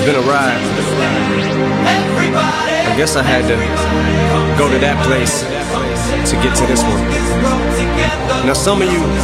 been a ride. I guess I had to go to that place to get to this one. Now some of you